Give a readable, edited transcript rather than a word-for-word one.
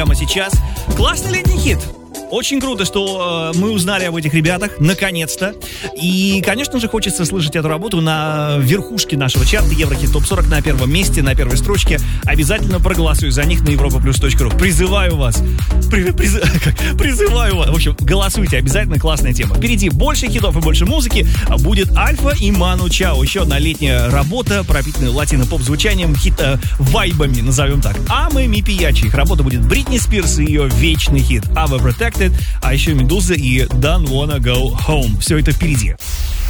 прямо сейчас. Классный летний хит. Очень круто, что мы узнали об этих ребятах, наконец-то. И, конечно же, хочется слышать эту работу на верхушке нашего чарта Еврохит ТОП-40 на первом месте, на первой строчке. Обязательно проголосуй за них на europaplus.ru. Призываю вас. Призываю вас. В общем, голосуйте, обязательно классная тема. Впереди больше хитов и больше музыки. Будет Альфа и Ману Чао. Еще одна летняя работа, пропитанная латино-поп звучанием, вайбами, назовем так. А мы Мипиячи. Их работа будет Бритни Спирс и ее вечный хит Ava Protected. А еще Медуза и Don't Wanna Go Home. Все это впереди.